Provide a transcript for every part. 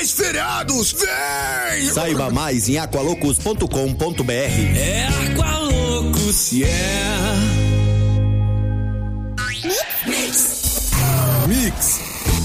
mais feriados, vem! Saiba mais em aqualocos.com.br. É Aqualocos, yeah! Mix.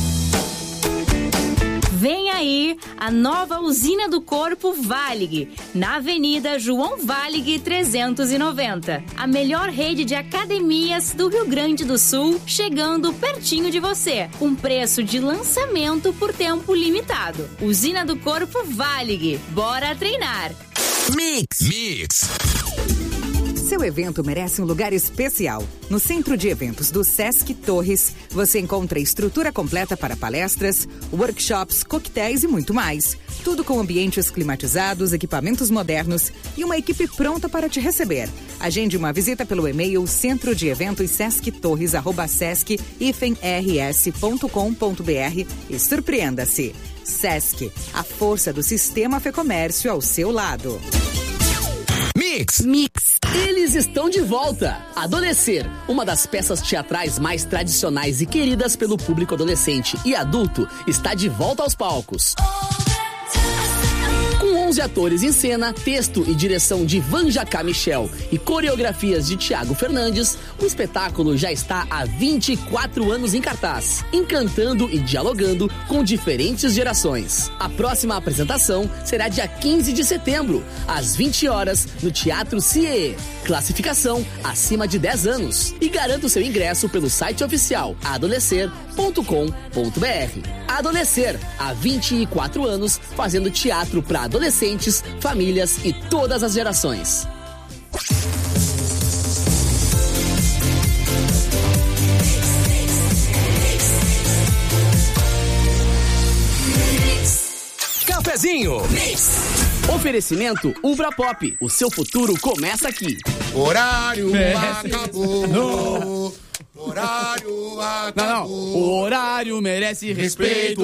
Vem aí a nova usina do corpo Valig, na Avenida João Valig 390. A melhor rede de academias do Rio Grande do Sul, chegando pertinho de você, com preço de lançamento por tempo limitado. Usina do corpo Valig, bora treinar! Mix. Seu evento merece um lugar especial. No Centro de Eventos do Sesc Torres, você encontra estrutura completa para palestras, workshops, coquetéis e muito mais. Tudo com ambientes climatizados, equipamentos modernos e uma equipe pronta para te receber. Agende uma visita pelo e-mail centrodieventos.sesc-rs.com.br e surpreenda-se. Sesc, a força do sistema Fecomércio ao seu lado. Mix. Eles estão de volta. Adolescer, uma das peças teatrais mais tradicionais e queridas pelo público adolescente e adulto, está de volta aos palcos. Com 11 atores em cena, texto e direção de Vanjacá Michel e coreografias de Thiago Fernandes, o espetáculo já está há 24 anos em cartaz, encantando e dialogando com diferentes gerações. A próxima apresentação será dia 15 de setembro, às 20 horas, no Teatro CIE. Classificação acima de 10 anos. E garanta o seu ingresso pelo site oficial adolescer.com.br. Adolescer, há 24 anos, fazendo teatro para adolescentes, famílias e todas as gerações. Cafezinho. Oferecimento Ubra Pop. O seu futuro começa aqui. Horário acabou. Horário acabou. Não. O horário merece respeito.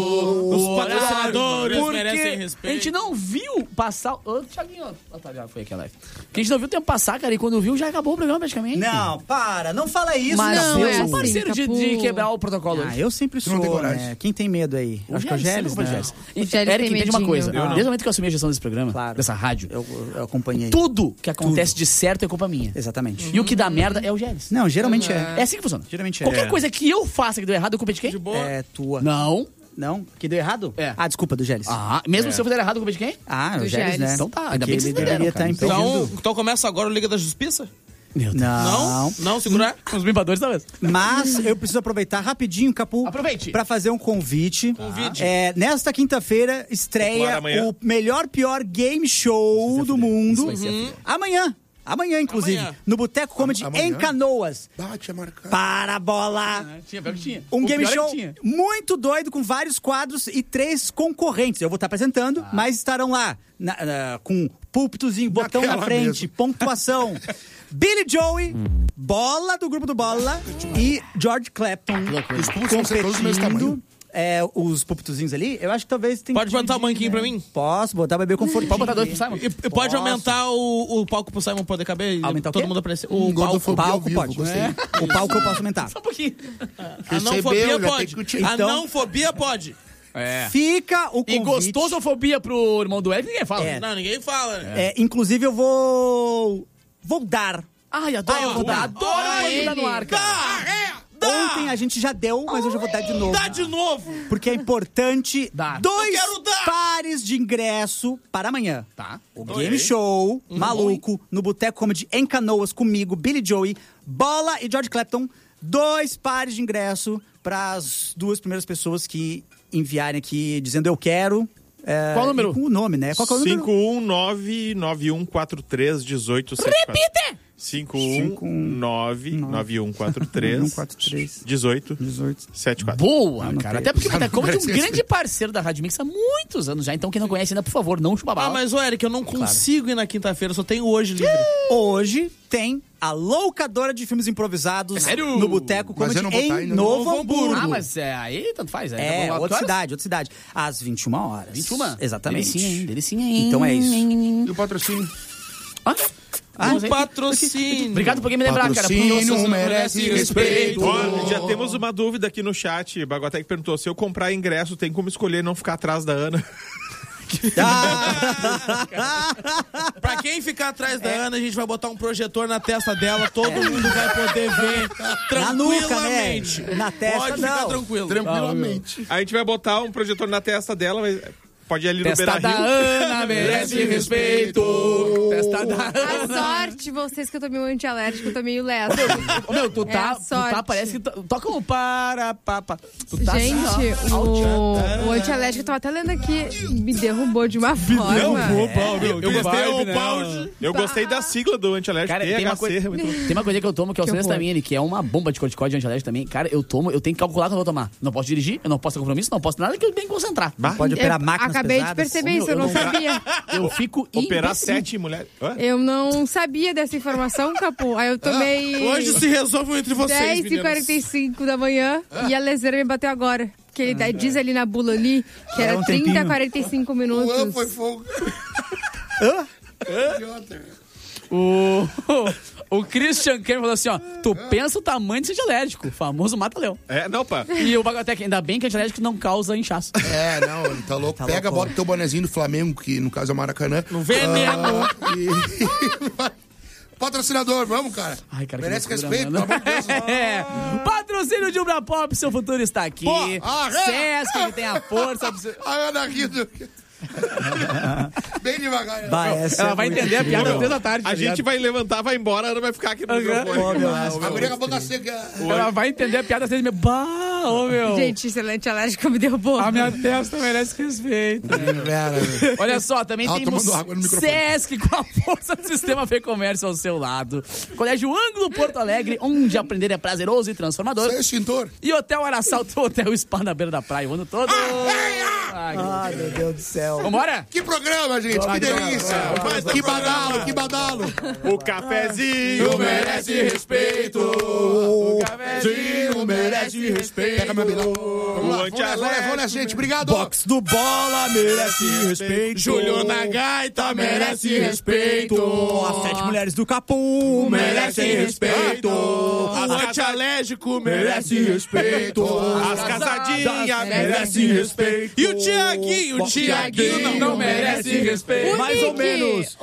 Os patrocinadores merecem respeito. A gente não viu passar... Ô, Thiaguinho, foi aquela live. Porque a gente não viu o tempo passar, cara, e quando viu já acabou o programa praticamente. Não, não fala isso. Mas não, eu sou parceiro de quebrar o protocolo. Eu sempre sou, né? Quem tem medo aí? Acho que é o Gélis, né? Eric, entende uma coisa. Desde o momento que eu assumi a gestão desse programa, dessa rádio, eu acompanhei. Tudo que acontece de certo é culpa minha. Exatamente. E o que dá merda é o Gélis. Não, geralmente é. É assim que funciona. Geralmente é. Qualquer coisa que eu faça que deu errado, a culpa é de quem? De boa. É tua. Não. Não? Que deu errado? É. Ah, desculpa, do Gélis. Mesmo se eu fizer errado, a culpa é de quem? Ah, o Gélis, né? Então tá, ainda bem que vocês ele deveria estar impedindo. Então começa agora o Liga da Justiça? Meu Deus. Não, segurar? Os bimbadores talvez. Mas eu preciso aproveitar rapidinho, Capu. Aproveite. Pra fazer um convite. Nesta quinta-feira estreia o melhor pior game show do mundo. Amanhã, inclusive, no Boteco Comedy em Canoas. Tinha marcado. Para a bola! Tinha. Um game show muito doido, com vários quadros e 3 concorrentes. Eu vou estar apresentando, mas estarão lá com púlpitozinho, botão na frente, pontuação. Billy Joey, Bola do grupo do Bola e George Clapton competindo. Os púlpitozinhos ali, eu acho que talvez tem. Pode botar o banquinho pra mim? Posso botar o bebê confortável. Pode botar 2 pro Simon? E pode aumentar o palco pro Simon poder caber? Aumentar o todo quê? mundo aparecer. O palco pode. O palco eu posso aumentar. Só um pouquinho. A não-fobia pode. A não-fobia pode. Fica o convite. E gostosofobia pro irmão do Eric, ninguém fala. Não, ninguém fala, né? Inclusive eu vou dar. Ai, adoro. Eu vou dar. Adoro quando dá no ar, cara. Ontem a gente já deu, mas hoje eu vou dar de novo. Dá de novo! Porque é importante Dar. 2 pares de ingresso para amanhã. Tá. O Game Show maluco no Boteco Comedy em Canoas comigo, Billy Joey, Bola e George Clapton. 2 pares de ingresso para as 2 primeiras pessoas que enviarem aqui dizendo eu quero. Qual o número? Com o nome, né? Qual que é o número? 51991431874. Repite! 51991431874. Boa, cara. Até porque o Boteco Comedy é um grande parceiro da Rádio Mix há muitos anos já. Então quem não conhece ainda, por favor, não chupa bala. Mas, Eric, eu não consigo ir na quinta-feira. Eu só tenho hoje livre. Hoje tem a locadora de filmes improvisados no Boteco Comedy em Novo Hamburgo. Mas aí tanto faz. Outra cidade. Às 21 horas. 21? Exatamente. Delicinha, hein? Então é isso. E o patrocínio? O patrocínio. Obrigado por quem me lembrar, cara. Patrocínio merece respeito. Olha, já temos uma dúvida aqui no chat. Baguatec perguntou: se eu comprar ingresso, tem como escolher não ficar atrás da Ana? Pra quem ficar atrás da Ana, a gente vai botar um projetor na testa dela, todo mundo vai poder ver tranquilamente. Na nuca, né? Na testa, pode não. ficar tranquilo. Tranquilamente. A gente vai botar um projetor na testa dela, mas pode ir ali no Testa da Beira-Rio. Ana merece respeito. Testa da Ana. A sorte, vocês que eu tomei um antialérgico, eu tomei o Leso. Meu, tu tá, a sorte. parece que toca um para. Tu tá Gente, o antialérgico, eu tava até lendo aqui, me derrubou de uma forma. Eu gostei da sigla do antialérgico. Cara, tem uma coisa que eu tomo que é o Celestamine, que é uma bomba de corticóide antialérgico também. Cara, eu tenho que calcular quando eu vou tomar. Não posso dirigir, eu não posso ter compromisso, não posso ter nada que eu tenho que concentrar. Pode operar máquinas Acabei pesadas. de perceber isso, eu não sabia. Eu fico Operar imbecil. 7 mulheres. Hã? Eu não sabia dessa informação, Capu. Aí eu tomei Hoje se resolve entre vocês, 10h45 da manhã e a leseira me bateu agora. Que ele diz ali na bula ali que era 30 a 45 minutos. Foi fogo. O Christian Kemmer falou assim, ó, tu pensa o tamanho de ser alérgico, o famoso mata-leão. Não, pá. E o Baguatec, ainda bem que antialérgico não causa inchaço. Não, ele tá louco. Pega, bota o teu bonezinho do Flamengo, que no caso é o Maracanã. No veneno. Patrocinador, vamos, cara. Ai, cara, merece que loucura, respeito, mano. pelo amor de Deus. Patrocínio de Ubra Pop, seu futuro está aqui. Sesc, que tem a força. A Ana rindo. Bem devagar. Ela vai entender a piada às 3 da tarde. A gente vai levantar, vai embora, a Ana vai ficar aqui no microfone. Abrir a boca seca. Ela vai entender a piada às 3 da tarde. Meu. Gente, excelente alérgico me derrubou. A minha testa merece respeito. Olha só, também temos Sesc com a força do Sistema Fê Comércio ao seu lado. Colégio Ângulo Porto Alegre, onde aprender é prazeroso e transformador. Sai extintor. E Hotel Araçal, Hotel Spa na beira da praia o ano todo. Ai, meu Deus do céu. Vambora? Que programa, gente. Que delícia. Que badalo. O cafezinho merece respeito. O cafezinho merece respeito. Pega meu bilhão. Vamos lá, gente. Obrigado. Box do Bola merece respeito. Júlio na gaita merece respeito. As 7 mulheres do Capu merecem respeito. O antialérgico merece respeito. As casadinhas merecem respeito. E o Tiaguinho não merece respeito. Mais ou menos.